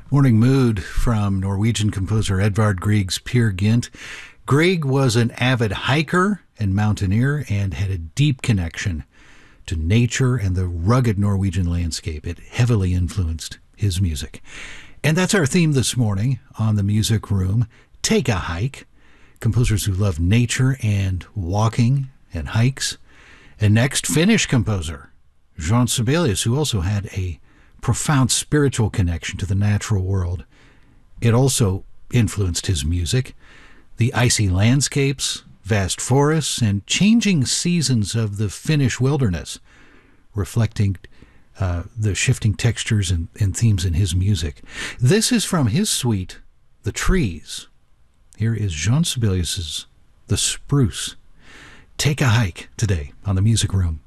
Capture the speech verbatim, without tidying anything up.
Morning Mood from Norwegian composer Edvard Grieg's Peer Gynt. Grieg was an avid hiker and mountaineer and had a deep connection to nature and the rugged Norwegian landscape. It heavily influenced his music. And that's our theme this morning on the Music Room. Take a hike. Composers who love nature and walking and hikes. And next, Finnish composer Jean Sibelius, who also had a profound spiritual connection to the natural world. It also influenced his music. The icy landscapes, vast forests, and changing seasons of the Finnish wilderness, reflecting uh, the shifting textures and, and themes in his music. This is from his suite, The Trees. Here is Jean Sibelius's The Spruce. Take a hike today on the Music Room.